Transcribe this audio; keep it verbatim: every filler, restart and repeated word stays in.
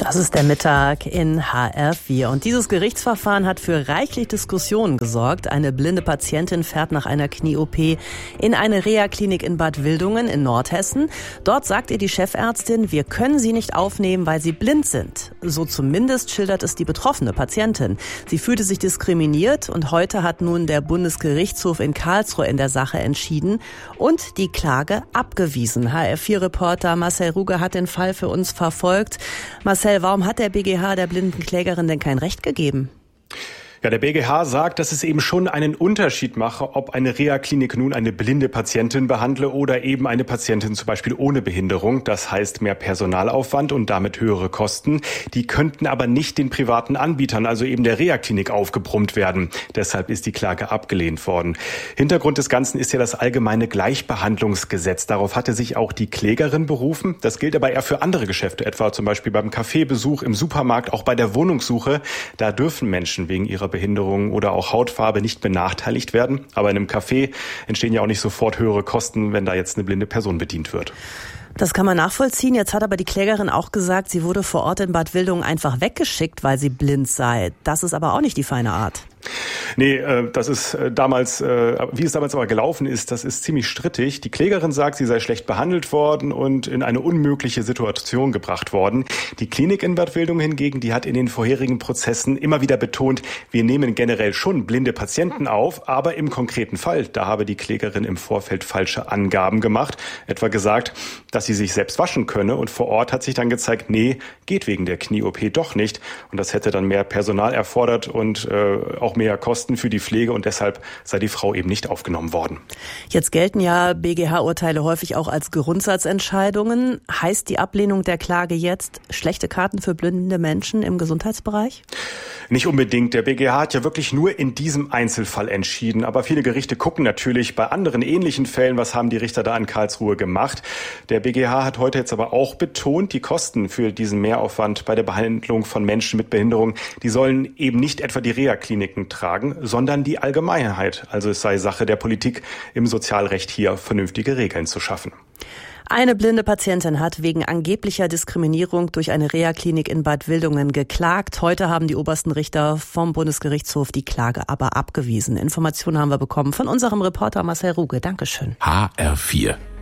Das ist der Mittag in H R vier. Und dieses Gerichtsverfahren hat für reichlich Diskussionen gesorgt. Eine blinde Patientin fährt nach einer Knie-O P in eine Reha-Klinik in Bad Wildungen in Nordhessen. Dort sagt ihr die Chefärztin, wir können sie nicht aufnehmen, weil sie blind sind. So zumindest schildert es die betroffene Patientin. Sie fühlte sich diskriminiert und heute hat nun der Bundesgerichtshof in Karlsruhe in der Sache entschieden und die Klage abgewiesen. H R vier Reporter Marcel Ruge hat den Fall für uns verfolgt. Marcel, warum hat der B G H der blinden Klägerin denn kein Recht gegeben? Ja, der B G H sagt, dass es eben schon einen Unterschied mache, ob eine Reha-Klinik nun eine blinde Patientin behandle oder eben eine Patientin zum Beispiel ohne Behinderung. Das heißt mehr Personalaufwand und damit höhere Kosten. Die könnten aber nicht den privaten Anbietern, also eben der Reha-Klinik, aufgebrummt werden. Deshalb ist die Klage abgelehnt worden. Hintergrund des Ganzen ist ja das allgemeine Gleichbehandlungsgesetz. Darauf hatte sich auch die Klägerin berufen. Das gilt aber eher für andere Geschäfte, etwa zum Beispiel beim Kaffeebesuch, im Supermarkt, auch bei der Wohnungssuche. Da dürfen Menschen wegen ihrer Behinderung oder auch Hautfarbe nicht benachteiligt werden. Aber in einem Café entstehen ja auch nicht sofort höhere Kosten, wenn da jetzt eine blinde Person bedient wird. Das kann man nachvollziehen. Jetzt hat aber die Klägerin auch gesagt, sie wurde vor Ort in Bad Wildungen einfach weggeschickt, weil sie blind sei. Das ist aber auch nicht die feine Art. Nee, äh, das ist äh, damals, äh, wie es damals aber gelaufen ist, das ist ziemlich strittig. Die Klägerin sagt, sie sei schlecht behandelt worden und in eine unmögliche Situation gebracht worden. Die Klinik in Bad Wildungen hingegen, die hat in den vorherigen Prozessen immer wieder betont, wir nehmen generell schon blinde Patienten auf, aber im konkreten Fall, da habe die Klägerin im Vorfeld falsche Angaben gemacht, etwa gesagt, dass sie sich selbst waschen könne und vor Ort hat sich dann gezeigt, nee, geht wegen der Knie-O P doch nicht und das hätte dann mehr Personal erfordert und äh, auch mehr Kosten für die Pflege und deshalb sei die Frau eben nicht aufgenommen worden. Jetzt gelten ja B G H-Urteile häufig auch als Grundsatzentscheidungen. Heißt die Ablehnung der Klage jetzt schlechte Karten für blinde Menschen im Gesundheitsbereich? Nicht unbedingt. Der B G H hat ja wirklich nur in diesem Einzelfall entschieden. Aber viele Gerichte gucken natürlich bei anderen ähnlichen Fällen, was haben die Richter da in Karlsruhe gemacht. Der B G H hat heute jetzt aber auch betont, die Kosten für diesen Mehraufwand bei der Behandlung von Menschen mit Behinderung, die sollen eben nicht etwa die Reha-Kliniken tragen, sondern die Allgemeinheit. Also es sei Sache der Politik, im Sozialrecht hier vernünftige Regeln zu schaffen. Eine blinde Patientin hat wegen angeblicher Diskriminierung durch eine Reha-Klinik in Bad Wildungen geklagt. Heute haben die obersten Richter vom Bundesgerichtshof die Klage aber abgewiesen. Informationen haben wir bekommen von unserem Reporter Marcel Ruge. Dankeschön. H R vier